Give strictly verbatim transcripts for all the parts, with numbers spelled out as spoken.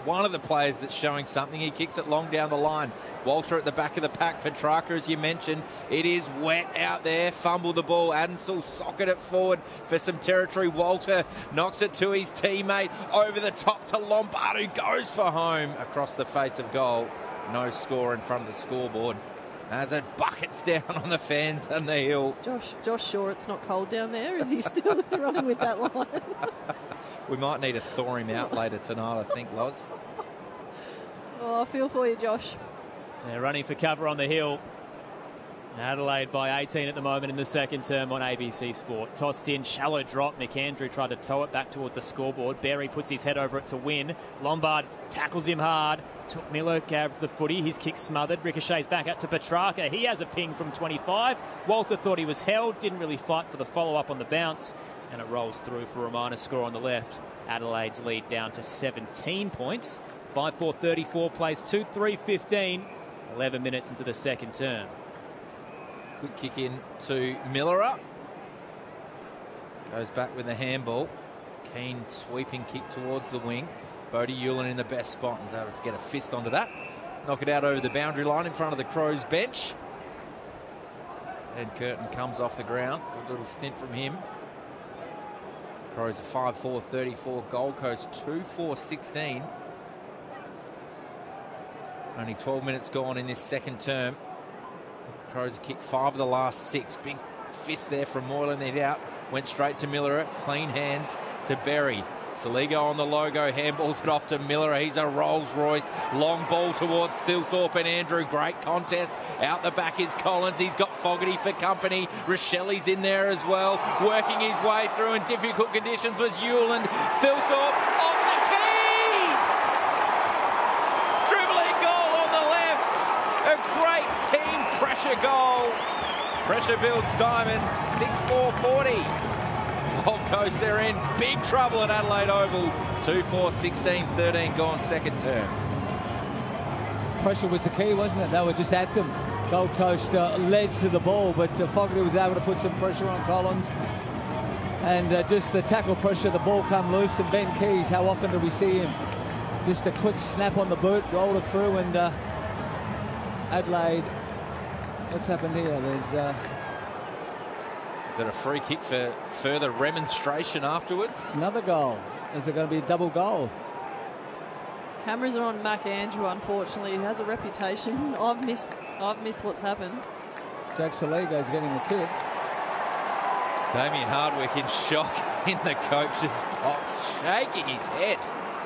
one of the players that's showing something. He kicks it long down the line. Walter at the back of the pack. Petrarca, as you mentioned. It is wet out there. Fumble the ball. Adensel socket it forward for some territory. Walter knocks it to his teammate. Over the top to Lombard, who goes for home across the face of goal. No score in front of the scoreboard as it buckets down on the fans and the hill. Josh, Josh sure it's not cold down there? Is he still running with that line? We might need to thaw him out later tonight, I think, Loz. Oh, I feel for you, Josh. They're running for cover on the hill. Adelaide by eighteen at the moment in the second term on A B C Sport. Tossed in, shallow drop. McAndrew tried to tow it back toward the scoreboard. Berry puts his head over it to win. Lombard tackles him hard. Took Miller, grabs the footy. His kick smothered. Ricochets back out to Petrarca. He has a ping from twenty-five. Walter thought he was held. Didn't really fight for the follow-up on the bounce. And it rolls through for a minor score on the left. Adelaide's lead down to seventeen points. five four thirty-four plays two three fifteen. eleven minutes into the second term. Good kick in to Miller. Goes back with the handball. Keen sweeping kick towards the wing. Bodie Hewlin in the best spot and able to get a fist onto that. Knock it out over the boundary line in front of the Crows bench. Ed Curtin comes off the ground. Good little stint from him. Crows a five four thirty-four. Gold Coast two four sixteen. Only twelve minutes gone in this second term. Crows have kicked five of the last six. Big fist there from Moylan. Then out. Went straight to Miller. Clean hands to Berry. Saligo on the logo. Handballs it off to Miller. He's a Rolls Royce. Long ball towards Thilthorpe and Andrew. Great contest. Out the back is Collins. He's got Fogarty for company. Rochelli's in there as well. Working his way through in difficult conditions was Hewland. Thilthorpe off the keys! Dribbling goal on the left. A great team pressure goal. Pressure builds diamonds. six four forty. Gold Coast, they're in big trouble at Adelaide Oval. two four sixteen thirteen gone second term. Pressure was the key, wasn't it? They were just at them. Gold Coast uh, led to the ball, but uh, Fogarty was able to put some pressure on Collins. And uh, just the tackle pressure, the ball come loose. And Ben Keys, how often do we see him? Just a quick snap on the boot, roll it through, and uh, Adelaide, what's happened here? There's... Uh, Is it a free kick for further remonstration afterwards? Another goal. Is it going to be a double goal? Cameras are on McAndrew, unfortunately, who has a reputation. I've missed, I've missed what's happened. Jack Saligo's getting the kick. Damien Hardwick in shock in the coach's box, shaking his head.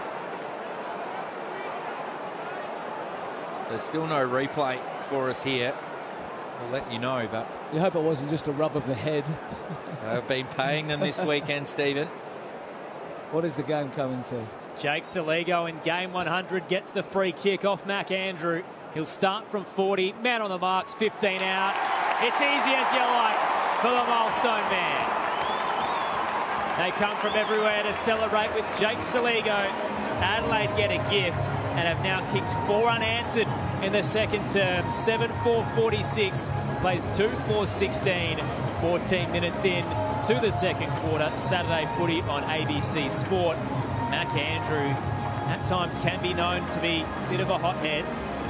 So still no replay for us here. We'll let you know, but... You hope it wasn't just a rub of the head. They've been paying them this weekend, Stephen. What is the game coming to? Jake Saligo in game one hundred gets the free kick off McAndrew. He'll start from forty. Man on the marks, fifteen out. It's easy as you like for the Milestone man. They come from everywhere to celebrate with Jake Saligo. Adelaide get a gift and have now kicked four unanswered in the second term. seven four forty-six. Plays two four sixteen, fourteen minutes in to the second quarter. Saturday footy on A B C Sport. McAndrew at times can be known to be a bit of a hothead.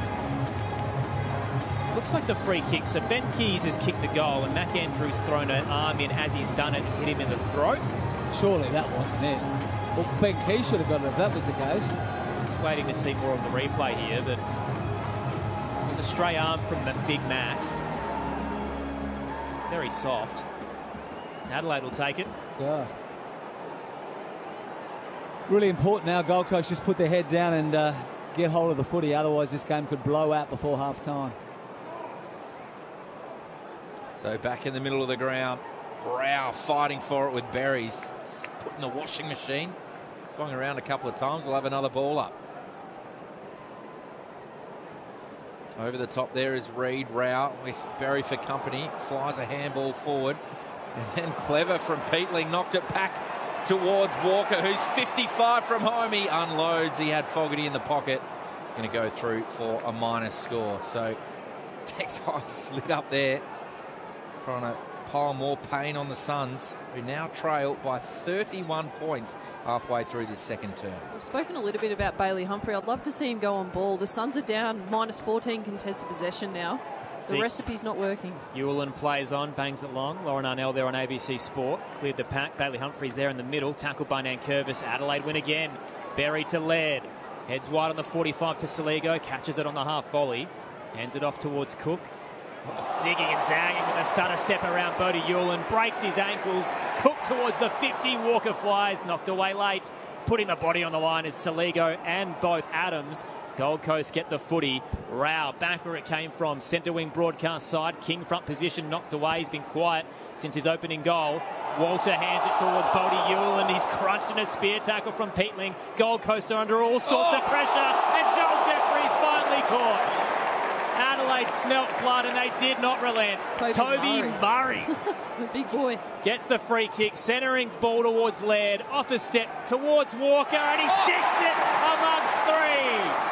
Looks like the free kick. So Ben Keys has kicked the goal and McAndrew's thrown an arm in as he's done it and hit him in the throat. Surely that wasn't it. Well, Ben Keys should have got it if that was the case. Just waiting to see more of the replay here, but it was a stray arm from the Big Mac. Very soft. Adelaide will take it. Yeah. Really important now. Gold Coast just put their head down and uh, get hold of the footy. Otherwise, this game could blow out before half time. So back in the middle of the ground. Rao fighting for it with Berries. Put in the washing machine. Swung around a couple of times. We'll have another ball up. Over the top there is Reid. Rao with Berry for company. Flies a handball forward. And then clever from Peatling. Knocked it back towards Walker, who's fifty-five from home. He unloads. He had Fogarty in the pocket. He's going to go through for a minus score. So Tex High slid up there, trying to pile more pain on the Suns, who now trail by thirty-one points halfway through this second term. We've spoken a little bit about Bailey Humphrey. I'd love to see him go on ball. The Suns are down minus fourteen contested possession now. The Six. recipe's not working. Ewelin plays on, bangs it long. Lauren Arnell there on A B C Sport. Cleared the pack. Bailey Humphries there in the middle. Tackled by Nankervis. Adelaide win again. Berry to Laird. Heads wide on the forty-five to Saligo. Catches it on the half volley. Hands it off towards Cook. Zigging and zagging with a stutter step around Bodie Ewelin. Breaks his ankles. Cook towards the fifty. Walker flies. Knocked away late. Putting the body on the line is Saligo and both Adams. Gold Coast get the footy. Rao back where it came from. Centre wing broadcast side. King front position knocked away. He's been quiet since his opening goal. Walter hands it towards Bodie Ewelin. He's crunched in a spear tackle from Peatling. Gold Coast are under all sorts oh. of pressure. And Joel Jeffries finally caught. Adelaide smelt blood and they did not relent. Toby, Toby Murray, Murray. The big boy. Gets the free kick. Centering ball towards Laird. Off a step towards Walker and he sticks it amongst three.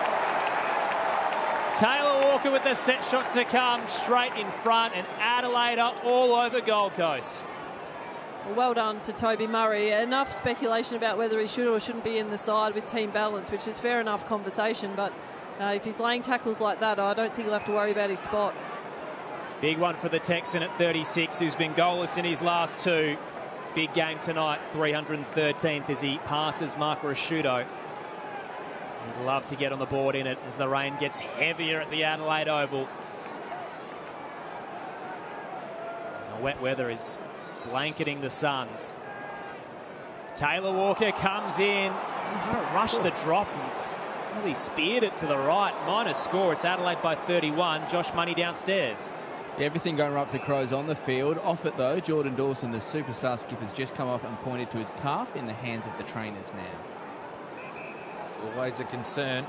Taylor Walker with the set shot to come straight in front, and Adelaide are all over Gold Coast. Well done to Toby Murray. Enough speculation about whether he should or shouldn't be in the side with team balance, which is fair enough conversation, but uh, if he's laying tackles like that, I don't think he'll have to worry about his spot. Big one for the Texan at thirty-six, who's been goalless in his last two. Big game tonight, three hundred thirteenth as he passes Mark Rasciuto. He'd love to get on the board in it as the rain gets heavier at the Adelaide Oval. The wet weather is blanketing the Suns. Taylor Walker comes in. Kind of rushed the drop and really speared it to the right. Minus score. It's Adelaide by thirty-one. Josh Money downstairs. Yeah, everything going right for the Crows on the field. Off it though, Jordan Dawson, the superstar skipper, has just come off and pointed to his calf in the hands of the trainers now. Always a concern.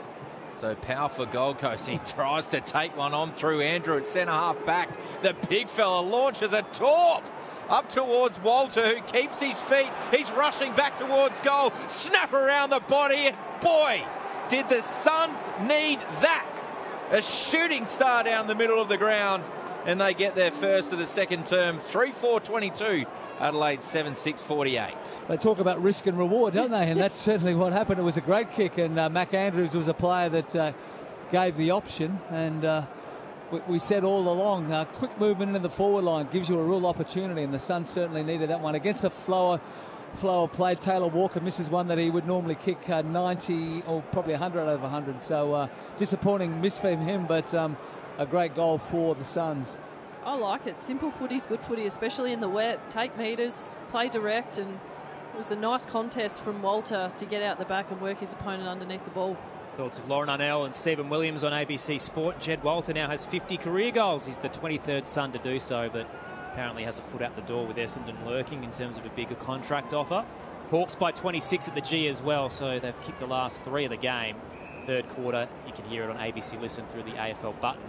So power for Gold Coast. He tries to take one on through Andrew at centre half back. The big fella launches a torp up towards Walter, who keeps his feet. He's rushing back towards goal. Snap around the body. And boy, did the Suns need that. A shooting star down the middle of the ground. And they get their first of the second term. three four twenty-two. Adelaide seven six forty-eight. They talk about risk and reward, don't they? And that's certainly what happened. It was a great kick, and uh, Mac Andrews was a player that uh, gave the option. And uh, we, we said all along, uh, quick movement into the forward line gives you a real opportunity, and the Suns certainly needed that one. Against the flow of, flow of play, Taylor Walker misses one that he would normally kick uh, ninety or probably one hundred over one hundred. So uh, disappointing miss for him, but um, a great goal for the Suns. I like it. Simple footy's good footy, especially in the wet. Take metres, play direct, and it was a nice contest from Walter to get out the back and work his opponent underneath the ball. Thoughts of Lauren Arnell and Stephen Williams on A B C Sport. Jed Walter now has fifty career goals. He's the twenty-third son to do so, but apparently has a foot out the door with Essendon lurking in terms of a bigger contract offer. Hawks by twenty-six at the G as well, so they've kicked the last three of the game. Third quarter, you can hear it on A B C Listen through the A F L button.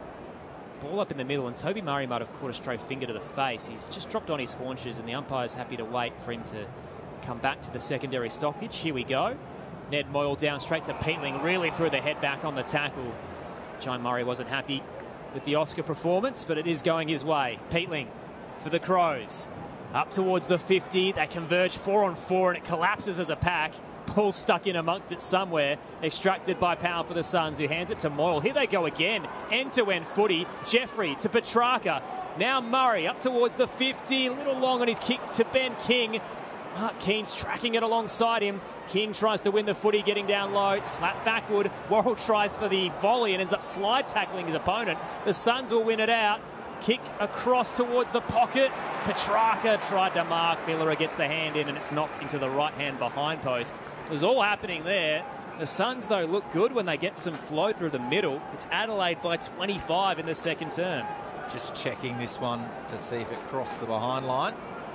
Ball up in the middle, and Toby Murray might have caught a stray finger to the face. He's just dropped on his haunches, and the umpire's happy to wait for him to come back to the secondary stoppage. Here we go. Ned Moyle down straight to Peatling, really threw the head back on the tackle. John Murray wasn't happy with the Oscar performance, but it is going his way. Peatling for the Crows. Up towards the fifty. They converge four on four, and it collapses as a pack. Ball stuck in amongst it somewhere. Extracted by Powell for the Suns, who hands it to Moyle. Here they go again. End-to-end footy. Jeffrey to Petrarca. Now Murray up towards the fifty. A little long on his kick to Ben King. Mark Keen's tracking it alongside him. King tries to win the footy, getting down low. Slap backward. Worrell tries for the volley and ends up slide tackling his opponent. The Suns will win it out. Kick across towards the pocket. Petrarca tried to mark. Miller gets the hand in, and it's knocked into the right-hand behind post. It was all happening there. The Suns, though, look good when they get some flow through the middle. It's Adelaide by twenty-five in the second term. Just checking this one to see if it crossed the behind line.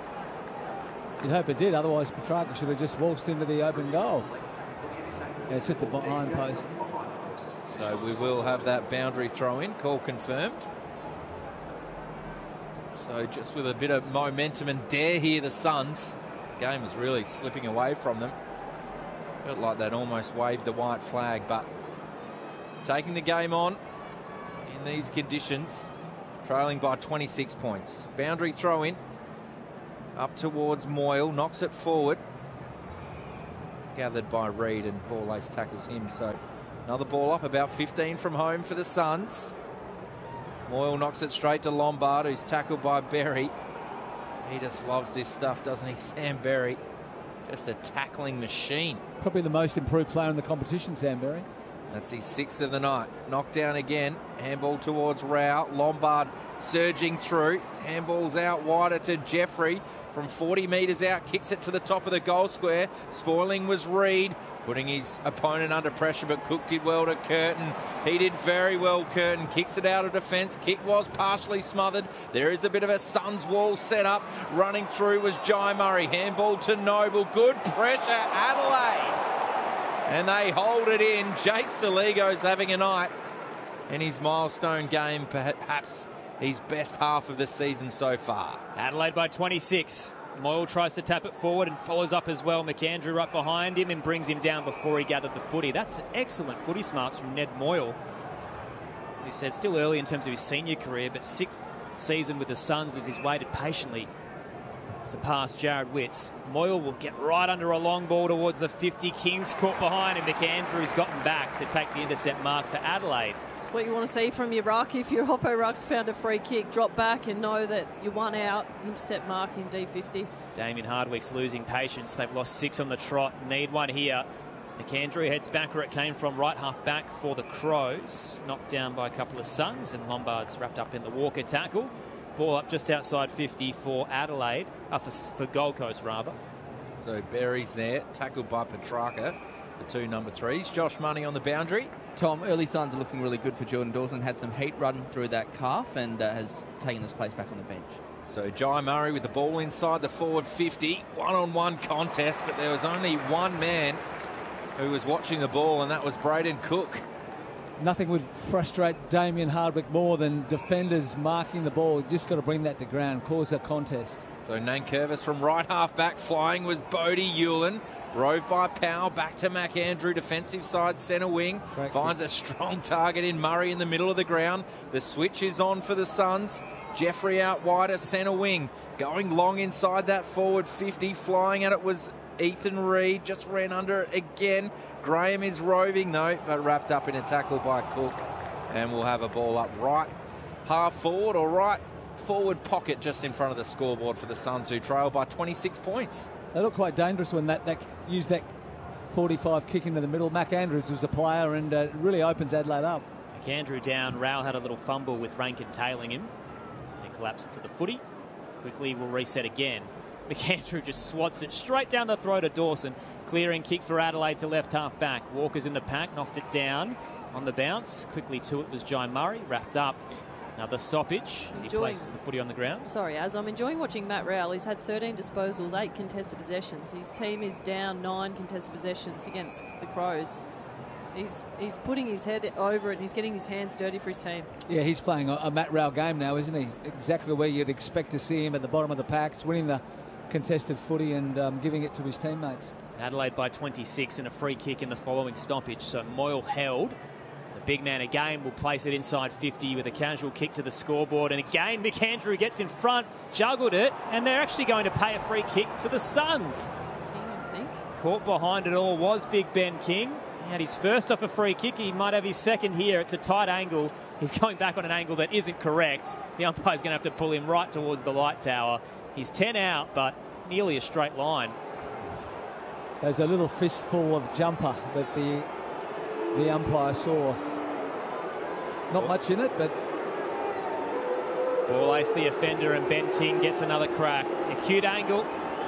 You'd hope it did, otherwise Petrarca should have just waltzed into the open goal. Yeah, it's hit the behind post. So we will have that boundary throw-in, call confirmed. So just with a bit of momentum and dare here, the Suns. The game is really slipping away from them. Felt like they'd almost waved the white flag, but taking the game on in these conditions. trailing by twenty-six points. Boundary throw in. Up towards Moyle, knocks it forward. Gathered by Reid, and ball ace tackles him. So another ball up, about fifteen from home for the Suns. Moyle knocks it straight to Lombard, who's tackled by Berry. He just loves this stuff, doesn't he? Sam Berry, just a tackling machine. Probably the most improved player in the competition, Sam Berry. That's his sixth of the night. Knocked down again. Handball towards Rao. Lombard surging through. Handball's out wider to Jeffrey. From forty metres out, kicks it to the top of the goal square. Spoiling was Reid, putting his opponent under pressure, but Cook did well to Curtin. He did very well, Curtin. Kicks it out of defence. Kick was partially smothered. There is a bit of a Suns wall set up. Running through was Jai Murray. Handball to Noble. Good pressure, Adelaide. And they hold it in. Jake Saligo's having a night in his milestone game, perhaps his best half of the season so far. Adelaide by twenty-six. Moyle tries to tap it forward and follows up as well. McAndrew right behind him and brings him down before he gathered the footy. That's excellent footy smarts from Ned Moyle. He said still early in terms of his senior career, but sixth season with the Suns as he's waited patiently to pass Jared Witts. Moyle will get right under a long ball towards the fifty. Kings caught behind, and McAndrew's gotten back to take the intercept mark for Adelaide. What you want to see from your ruck. If your Hoppo ruck's found a free kick, drop back and know that you're one out, intercept mark in D fifty. Damien Hardwick's losing patience. They've lost six on the trot. Need one here. McAndrew heads back where it came from, right half back for the Crows. Knocked down by a couple of Suns, and Lombard's wrapped up in the Walker tackle. Ball up just outside fifty for Adelaide, uh, for, for Gold Coast rather. So Berry's there, tackled by Petrarca. The two number threes. Josh Money on the boundary. Tom, early signs are looking really good for Jordan Dawson. Had some heat run through that calf and uh, has taken his place back on the bench. So Jai Murray with the ball inside the forward fifty. One-on-one contest, but there was only one man who was watching the ball, and that was Braden Cook. Nothing would frustrate Damien Hardwick more than defenders marking the ball. You just got to bring that to ground, cause a contest. So Nankervis from right half back, flying was Bodie Hewlin. Roved by Powell, back to McAndrew, defensive side, centre wing. Great finds kick. a strong target in Murray in the middle of the ground. The switch is on for the Suns. Jeffrey out wider, centre wing. Going long inside that forward fifty. Flying at it was Ethan Reid. Just ran under it again. Graham is roving though, but wrapped up in a tackle by Cook. And we'll have a ball up right half forward or right forward pocket just in front of the scoreboard for the Suns, who trail by twenty-six points. They look quite dangerous when that, that used that forty-five kick into the middle. Mac Andrews was a player and uh, really opens Adelaide up. McAndrew down. Rao had a little fumble with Rankin tailing him. He collapsed it to the footy. Quickly will reset again. McAndrew just swats it straight down the throat of Dawson. Clearing kick for Adelaide to left half back. Walker's in the pack, knocked it down on the bounce. Quickly to it was Jai Murray, wrapped up. Another stoppage as he Enjoying. places the footy on the ground. Sorry, Az, I'm enjoying watching Matt Rowell. He's had thirteen disposals, eight contested possessions. His team is down nine contested possessions against the Crows. He's he's putting his head over it and he's getting his hands dirty for his team. Yeah, he's playing a, a Matt Rowell game now, isn't he? Exactly where you'd expect to see him at the bottom of the packs, winning the contested footy and um, giving it to his teammates. Adelaide by twenty-six and a free kick in the following stoppage. So Moyle held. Big man again will place it inside fifty with a casual kick to the scoreboard. And again, McAndrew gets in front, juggled it, and they're actually going to pay a free kick to the Suns. King, I think. Caught behind it all was Big Ben King. He had his first off a free kick. He might have his second here. It's a tight angle. He's going back on an angle that isn't correct. The umpire's going to have to pull him right towards the light tower. He's ten out, but nearly a straight line. There's a little fistful of jumper that the, the umpire saw. Not much in it, but... Ball ace the offender, and Ben King gets another crack. Acute angle.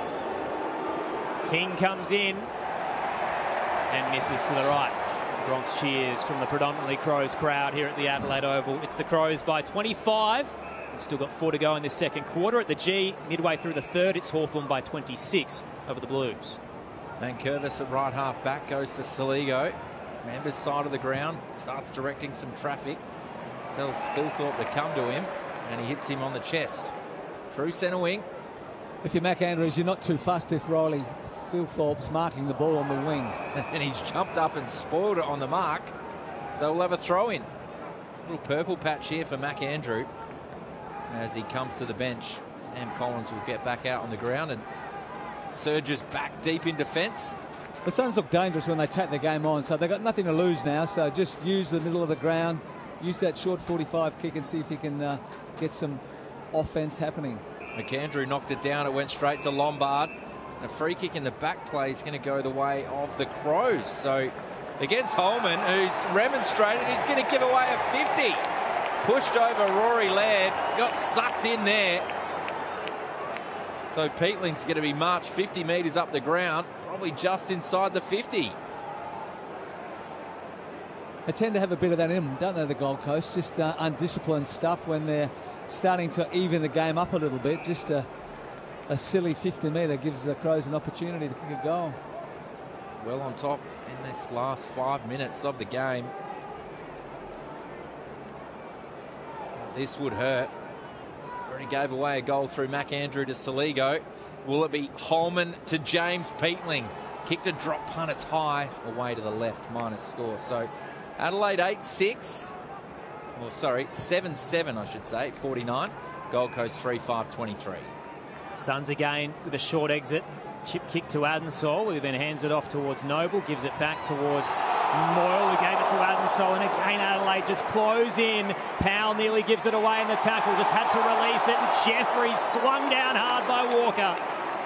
King comes in and misses to the right. Bronx cheers from the predominantly Crows crowd here at the Adelaide Oval. It's the Crows by twenty-five. We've still got four to go in this second quarter. At the G, midway through the third, it's Hawthorn by twenty-six over the Blues. Nankervis at right half back goes to Saligo. Members side of the ground, starts directing some traffic. Tells Thilthorpe to come to him, and he hits him on the chest. True centre wing. If you're Mac Andrews, you're not too fussed if Riley Thilthorpe's marking the ball on the wing. And he's jumped up and spoiled it on the mark. So we'll have a throw in. Little purple patch here for Mac Andrew. As he comes to the bench, Sam Collins will get back out on the ground and surges back deep in defence. The Suns look dangerous when they take the game on, so they've got nothing to lose now. So just use the middle of the ground, use that short forty-five kick and see if you can uh, get some offence happening. McAndrew knocked it down. It went straight to Lombard. And a free kick in the back play is going to go the way of the Crows. So against Holman, who's remonstrated, he's going to give away a fifty. Pushed over Rory Laird, got sucked in there. So Peatling's going to be marched fifty metres up the ground, probably just inside the fifty. They tend to have a bit of that in them, don't they, the Gold Coast? Just uh, undisciplined stuff when they're starting to even the game up a little bit. Just a, a silly fifty metre gives the Crows an opportunity to kick a goal. Well on top in this last five minutes of the game. This would hurt. Already gave away a goal through McAndrew to Saligo. Will it be Holman to James Peatling? Kicked a drop punt, it's high, away to the left, minus score. So Adelaide eight six, or sorry, seven seven I should say, forty-nine. Gold Coast three five twenty-three. Suns again with a short exit. Chip kick to Adensol, who then hands it off towards Noble, gives it back towards Moyle, who gave it to Adensol, and again Adelaide just close in. Powell nearly gives it away in the tackle, just had to release it, and Jeffrey swung down hard by Walker.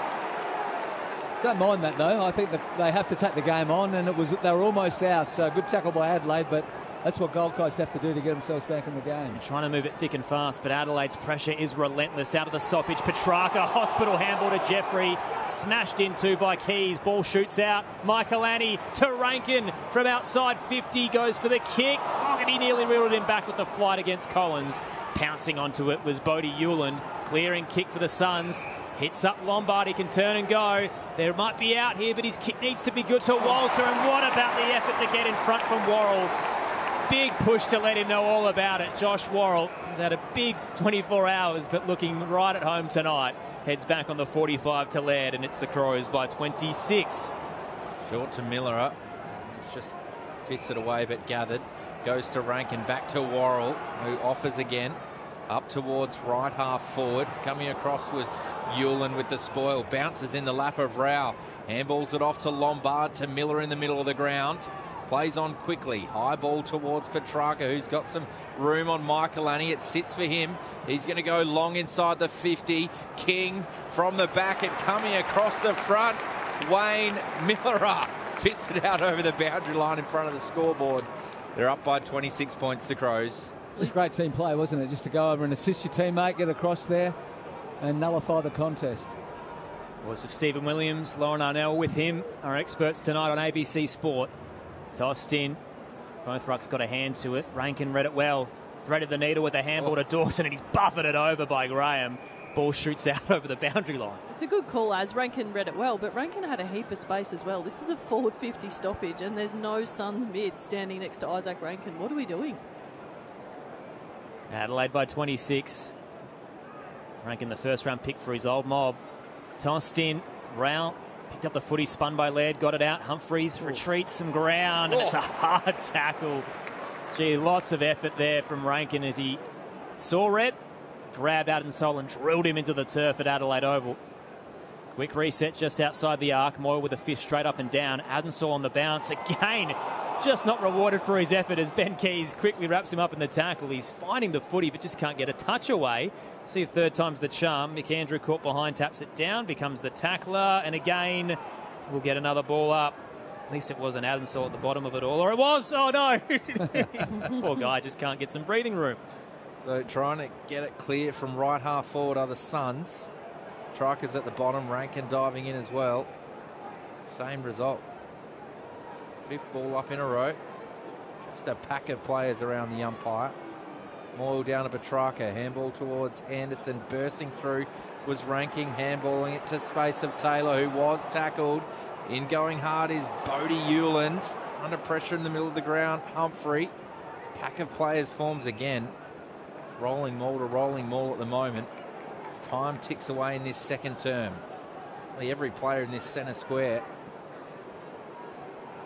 Don't mind that though. I think that they have to take the game on, and it was they were almost out. So good tackle by Adelaide, but that's what Gold Coast have to do to get themselves back in the game. They're trying to move it thick and fast, but Adelaide's pressure is relentless. Out of the stoppage, Petrarca, hospital handball to Jeffrey, smashed into by Keys. Ball shoots out. Michaelani to Rankin from outside fifty, goes for the kick. Fogarty nearly reeled him back with the flight against Collins. Pouncing onto it was Bodie Hewland. Clearing kick for the Suns. Hits up Lombard, he can turn and go. There might be out here, but his kick needs to be good to Walter. And what about the effort to get in front from Worrell? Big push to let him know all about it. Josh Worrell has had a big twenty-four hours, but looking right at home tonight. Heads back on the forty-five to Laird, and it's the Crows by twenty-six. Short to Miller. It's just fisted away, but gathered. Goes to Rankin, back to Worrell, who offers again. Up towards right half forward. Coming across was Hewland with the spoil. Bounces in the lap of Rao. Handballs it off to Lombard, to Miller in the middle of the ground. Plays on quickly. High ball towards Petrarca, who's got some room on Michaelani. It sits for him. He's going to go long inside the fifty. King from the back and coming across the front. Wayne Miller fisted out over the boundary line in front of the scoreboard. They're up by twenty-six points, the Crows. It was great team play, wasn't it? Just to go over and assist your teammate, get across there and nullify the contest. Voice of Stephen Williams, Lauren Arnell with him, our experts tonight on A B C Sport. Tossed in. Both rucks got a hand to it. Rankin read it well. Threaded the needle with a handball oh. to Dawson, and he's buffeted over by Graham. Ball shoots out over the boundary line. It's a good call, as Rankin read it well, but Rankin had a heap of space as well. This is a forward fifty stoppage, and there's no Suns mid standing next to Isaac Rankin. What are we doing? Adelaide by twenty-six. Rankin the first round pick for his old mob. Tossed in. Rao picked up the footy, spun by Laird, got it out. Humphreys retreats some ground, and it's a hard tackle. Gee, lots of effort there from Rankin as he saw red, grabbed Adensol and drilled him into the turf at Adelaide Oval. Quick reset just outside the arc. Moyle with a fist straight up and down. Adensol on the bounce again. Just not rewarded for his effort as Ben Keys quickly wraps him up in the tackle. He's finding the footy but just can't get a touch away. See if third time's the charm. McAndrew caught behind, taps it down, becomes the tackler, and again we'll get another ball up. At least it wasn't Adensol at the bottom of it all, or it was. Oh no! Poor guy just can't get some breathing room. So trying to get it clear from right half forward are the Suns. Strikers at the bottom, Rankin diving in as well. Same result. Fifth ball up in a row. Just a pack of players around the umpire. Moyle down to Petrarca. Handball towards Anderson. Bursting through was Rankin. Handballing it to space of Taylor, who was tackled. In going hard is Bodie Hewland. Under pressure in the middle of the ground, Humphrey. Pack of players forms again. Rolling maul to rolling maul at the moment. As time ticks away in this second term. Every player in this centre square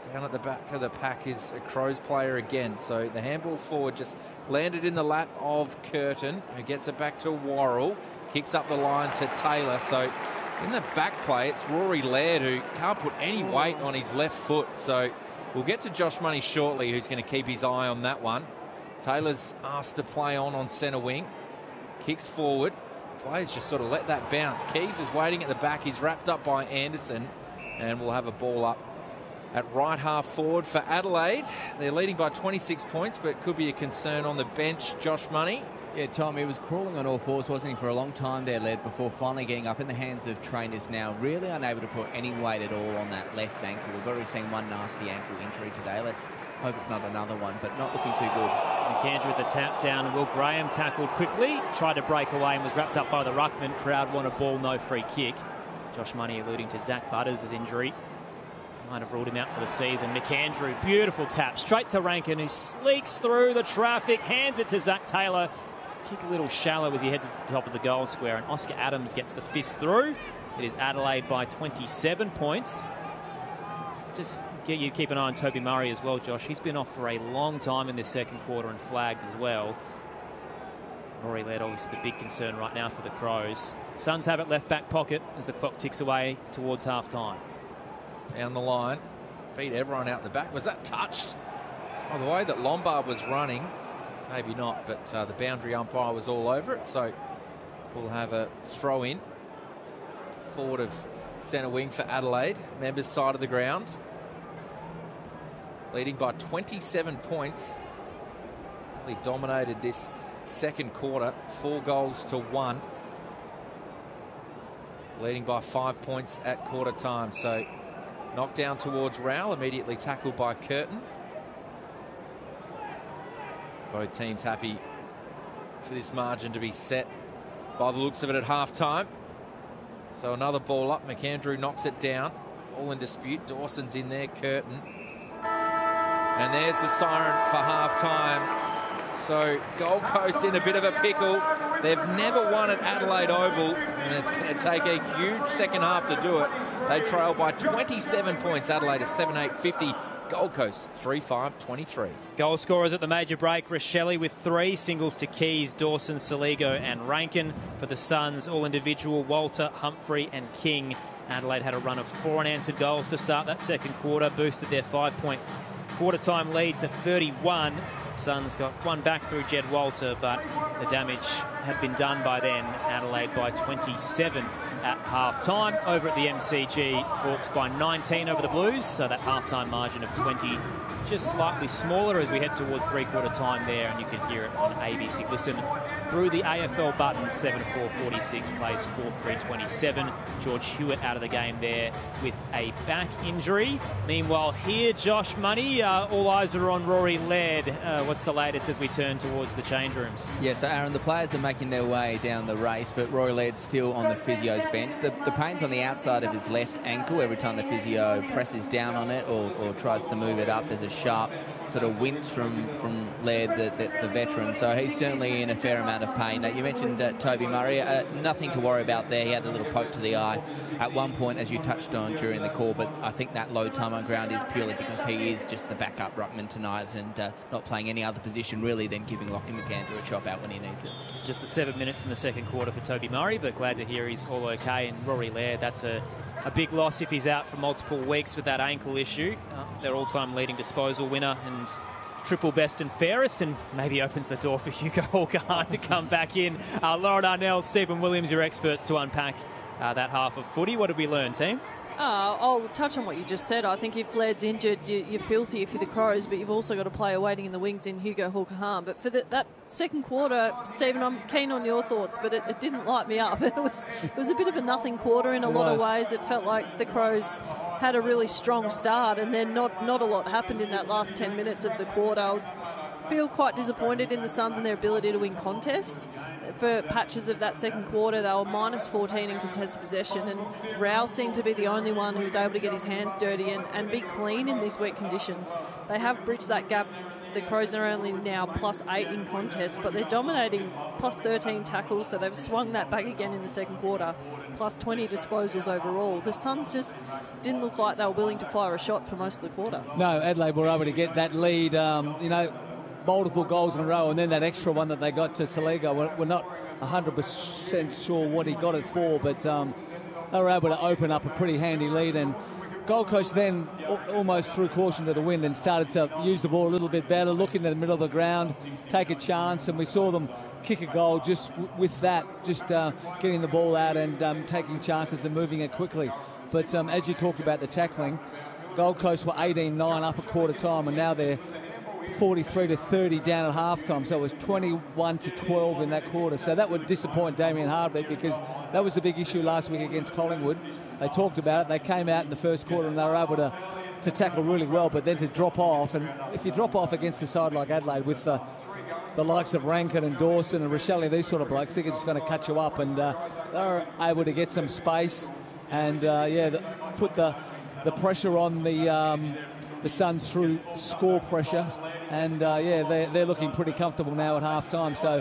Down at the back of the pack is a Crows player again. So the handball forward just landed in the lap of Curtin, who gets it back to Worrell. Kicks up the line to Taylor. So in the back play, it's Rory Laird, who can't put any weight on his left foot. So we'll get to Josh Money shortly, who's going to keep his eye on that one. Taylor's asked to play on on centre wing. Kicks forward. Players just sort of let that bounce. Keys is waiting at the back. He's wrapped up by Anderson. And we'll have a ball up at right half forward for Adelaide. They're leading by twenty-six points, but could be a concern on the bench. Josh Money. Yeah, Tom, he was crawling on all fours, wasn't he, for a long time there, led, before finally getting up in the hands of trainers now. Really unable to put any weight at all on that left ankle. We've already seen one nasty ankle injury today. Let's hope it's not another one, but not looking too good. McAndrew with the tap down. Will Graham tackled quickly, tried to break away and was wrapped up by the ruckman. Crowd want a ball, no free kick. Josh Money alluding to Zach Butters' injury. Might have ruled him out for the season. McAndrew, beautiful tap, straight to Rankin, who sleeks through the traffic, hands it to Zach Taylor. Kick a little shallow as he heads to the top of the goal square, and Oscar Adams gets the fist through. It is Adelaide by twenty-seven points. Just get you keep an eye on Toby Murray as well, Josh. He's been off for a long time in this second quarter and flagged as well. Rory Laird, obviously the big concern right now for the Crows. Suns have it left back pocket as the clock ticks away towards half time. Down the line, beat everyone out the back. Was that touched? Oh, the way that Lombard was running, maybe not, but uh, the boundary umpire was all over it. So we'll have a throw in forward of centre wing for Adelaide, members side of the ground, leading by twenty-seven points. They dominated this second quarter, four goals to one, leading by five points at quarter time. So knocked down towards Rowell, immediately tackled by Curtin. Both teams happy for this margin to be set by the looks of it at half time. So another ball up. McAndrew knocks it down. All in dispute. Dawson's in there. Curtin. And there's the siren for half time. So Gold Coast in a bit of a pickle. They've never won at Adelaide Oval, and it's going to take a huge second half to do it. They trail by twenty-seven points. Adelaide is seven eight fifty. Gold Coast three five twenty-three. Goal scorers at the major break. Rochelle with three singles to Keys, Dawson, Saligo and Rankin. For the Suns, all individual, Walter, Humphrey and King. Adelaide had a run of four unanswered goals to start that second quarter, boosted their five-point quarter-time lead to thirty-one. Suns got one back through Jed Walter, but the damage had been done by then. Adelaide by twenty-seven at half-time. Over at the M C G, Hawks by nineteen over the Blues, so that half-time margin of twenty just slightly smaller as we head towards three-quarter time there, and you can hear it on A B C. Listen through the A F L button. Seven four forty-six plays four three twenty-seven. George Hewitt out of the game there with a back injury. Meanwhile here, Josh Money, uh, all eyes are on Rory Laird. Uh, what's the latest as we turn towards the change rooms? Yeah, so Aaron, the players are making their way down the race, but Rory Laird's still on the physio's bench. The, the pain's on the outside of his left ankle every time the physio presses down on it or, or tries to move it up. There's a sharp sort of wince from, from Laird, the, the, the veteran. So he's certainly in a fair amount of pain. Uh, you mentioned uh, Toby Murray. Uh, nothing to worry about there. He had a little poke to the eye at one point, as you touched on during the call, but I think that low time on ground is purely because he is just the backup ruckman tonight and uh, not playing any other position really than giving Lachie McAndrew a chop out when he needs it. It's just the seven minutes in the second quarter for Toby Murray, but glad to hear he's all okay. And Rory Laird, that's a, a big loss if he's out for multiple weeks with that ankle issue. Uh, their all-time leading disposal winner and triple best and fairest, and maybe opens the door for Hugo Hawker to come back in. Uh, Lauren Arnell, Stephen Williams, your experts to unpack uh, that half of footy. What did we learn, team? Uh, I'll touch on what you just said. I think if Laird's injured, you, you're filthy if you're the Crows, but you've also got a player waiting in the wings in Hugo Hawker-Harm. But for the, that second quarter, Stephen, I'm keen on your thoughts, but it, it didn't light me up. It was it was a bit of a nothing quarter in a It lot was. of ways. It felt like the Crows had a really strong start, and then not, not a lot happened in that last ten minutes of the quarter. I was feel quite disappointed in the Suns and their ability to win contest. For patches of that second quarter, they were minus fourteen in contested possession, and Rao seemed to be the only one who was able to get his hands dirty and, and be clean in these wet conditions. They have bridged that gap. The Crows are only now plus eight in contest, but they're dominating plus thirteen tackles, so they've swung that back again in the second quarter, plus twenty disposals overall. The Suns just, didn't look like they were willing to fire a shot for most of the quarter. No, Adelaide were able to get that lead, um, you know, multiple goals in a row, and then that extra one that they got to Saligo. We're, we're not one hundred percent sure what he got it for, but um, they were able to open up a pretty handy lead, and Gold Coast then almost threw caution to the wind and started to use the ball a little bit better, look into the middle of the ground, take a chance, and we saw them kick a goal just w- with that, just uh, getting the ball out and um, taking chances and moving it quickly. But um, as you talked about the tackling, Gold Coast were eighteen nine up at quarter time, and now they're forty-three to thirty down at half time, so it was twenty-one to twelve in that quarter. So that would disappoint Damien Hardwick, because that was the big issue last week against Collingwood. They talked about it, they came out in the first quarter and they were able to, to tackle really well, but then to drop off, and if you drop off against a side like Adelaide with the, the likes of Rankin and Dawson and Rochelle, these sort of blokes, they're just going to cut you up, and uh, they're able to get some space and uh, yeah, the, put the the pressure on the um, the Suns through score pressure, and uh, yeah, they're, they're looking pretty comfortable now at half time. So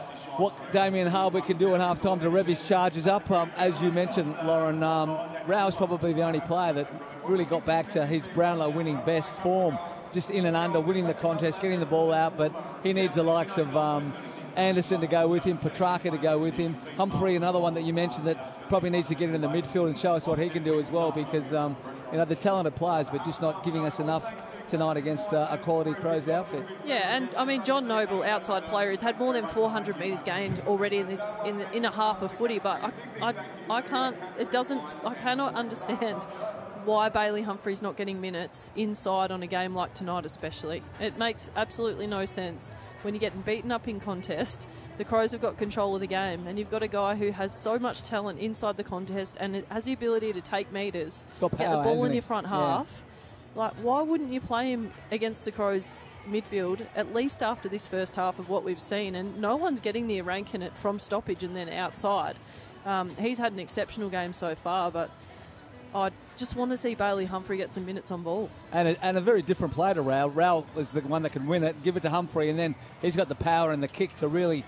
what Damien Hardwick can do at half time to rev his charges up, um, as you mentioned, Lauren, um, Rao's probably the only player that really got back to his Brownlow winning best form, just in and under, winning the contest, getting the ball out, but he needs the likes of um, Anderson to go with him, Petrarca to go with him, Humphrey, another one that you mentioned that probably needs to get in the midfield and show us what he can do as well, because um, you know, they're talented players, but just not giving us enough tonight against uh, a quality Crows outfit. Yeah, and I mean, John Noble, outside player, has had more than four hundred metres gained already in this in, the, in a half of footy, but I, I, I can't, it doesn't, I cannot understand why Bailey Humphrey's not getting minutes inside on a game like tonight especially. It makes absolutely no sense. When you're getting beaten up in contest, the Crows have got control of the game, and you've got a guy who has so much talent inside the contest and has the ability to take metres, got power, get the ball in he? your front Yeah. half. Like, why wouldn't you play him against the Crows midfield, at least after this first half of what we've seen? And no one's getting near Rankin it from stoppage and then outside. Um, he's had an exceptional game so far, but I just want to see Bailey Humphrey get some minutes on ball. And a, and a very different player to Rao. Rao is the one that can win it, give it to Humphrey, and then he's got the power and the kick to really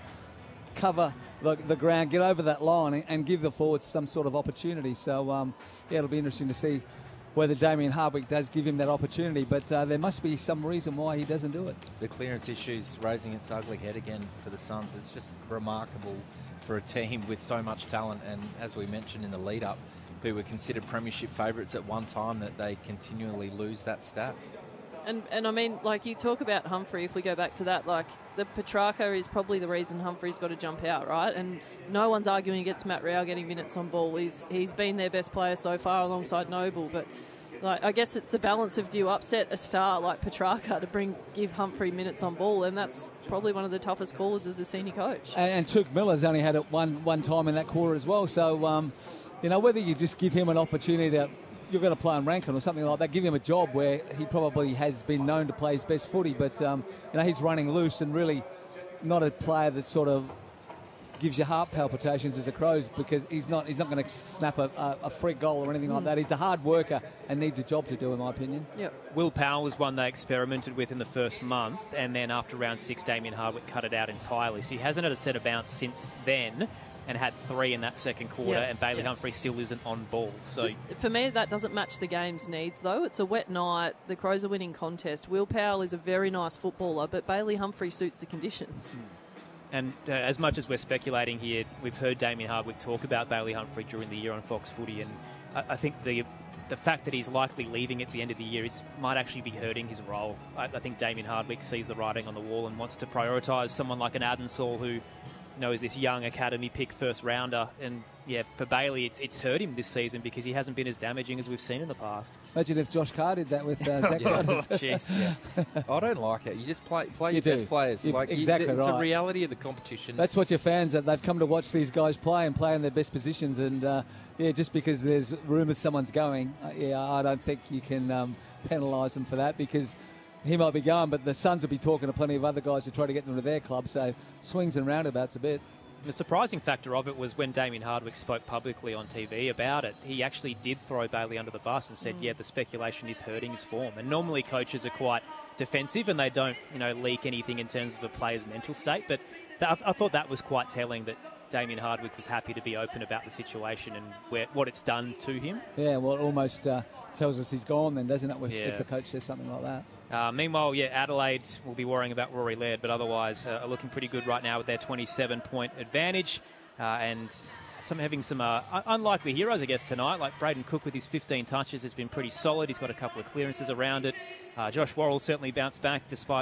cover the, the ground, get over that line, and, and give the forwards some sort of opportunity. So, um, yeah, it'll be interesting to see whether Damien Hardwick does give him that opportunity, but uh, there must be some reason why he doesn't do it. The clearance issues raising its ugly head again for the Suns. It's just remarkable for a team with so much talent, and as we mentioned in the lead-up, who were considered premiership favourites at one time, that they continually lose that stat. And and I mean, like, you talk about Humphrey, if we go back to that, like, the Petrarca is probably the reason Humphrey's got to jump out, right? And no one's arguing against Matt Rao getting minutes on ball. He's He's been their best player so far alongside Noble, but like, I guess it's the balance of, do you upset a star like Petrarca to bring give Humphrey minutes on ball? And that's probably one of the toughest calls as a senior coach. And, and Took Miller's only had it one, one time in that quarter as well, so, um, you know, whether you just give him an opportunity to, you're going to play on Rankin or something like that, give him a job where he probably has been known to play his best footy, but um, you know, he's running loose and really not a player that sort of gives you heart palpitations as a Crows, because he's not he's not going to snap a, a, a free goal or anything mm. like that. He's a hard worker and needs a job to do, in my opinion. Yep. Will Powell was one they experimented with in the first month, and then after round six, Damien Hardwick cut it out entirely. So he hasn't had a set of bounce since then, and had three in that second quarter, yeah, and Bailey yeah. Humphrey still isn't on ball. So Just, for me, that doesn't match the game's needs, though. It's a wet night. The Crows are winning contest. Will Powell is a very nice footballer, but Bailey Humphrey suits the conditions. And uh, as much as we're speculating here, we've heard Damien Hardwick talk about Bailey Humphrey during the year on Fox Footy, and I, I think the the fact that he's likely leaving at the end of the year is, might actually be hurting his role. I, I think Damien Hardwick sees the writing on the wall and wants to prioritise someone like an Adensall, who, you know, is this young academy pick first rounder. And yeah, for Bailey, it's it's hurt him this season because he hasn't been as damaging as we've seen in the past. Imagine if Josh Carr did that with uh, Zach Yeah. Butters. Jeez, yeah. I don't like it. You just play play You your do. best players. You- like you- exactly it's right. a reality of the competition. That's what your fans are. They've come to watch these guys play and play in their best positions. And uh, yeah, just because there's rumours someone's going, uh, yeah, I don't think you can um, penalise them for that, because he might be going, but the Suns will be talking to plenty of other guys to try to get them to their club. So swings and roundabouts a bit. The surprising factor of it was when Damien Hardwick spoke publicly on T V about it, he actually did throw Bailey under the bus and said, mm. yeah, the speculation is hurting his form. And normally coaches are quite defensive and they don't, you know, leak anything in terms of a player's mental state. But th- I, I thought that was quite telling, that Damien Hardwick was happy to be open about the situation and where, what it's done to him. Yeah, well, it almost uh, tells us he's gone then, doesn't it, if, Yeah. if the coach says something like that. Uh, meanwhile, yeah, Adelaide will be worrying about Rory Laird, but otherwise uh, are looking pretty good right now with their twenty-seven point advantage. Uh, and some having some uh, un- unlikely heroes, I guess, tonight, like Braden Cook with his fifteen touches has been pretty solid. He's got a couple of clearances around it. Uh, Josh Worrell certainly bounced back despite